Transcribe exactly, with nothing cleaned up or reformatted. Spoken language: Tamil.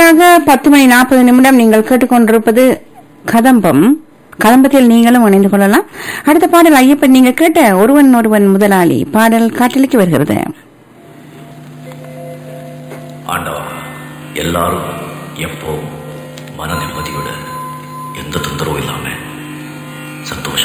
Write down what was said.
சரியாக பத்து மணி நாற்பது நிமிடம் நீங்கள் கேட்டுக்கொண்டிருப்பது கதம்பம். கதம்பத்தில் நீங்களும் இணைந்து கொள்ளலாம். அடுத்த பாடல் ஐயப்பன் நீங்க கேட்ட ஒருவன் ஒருவன் முதலாளி பாடல் காற்றலைக்கு வருகிறது. ஆண்டவா, எல்லாரும் எப்போ மன நிம்மதியோட எந்த தொந்தரவும் இல்லாம சந்தோஷம்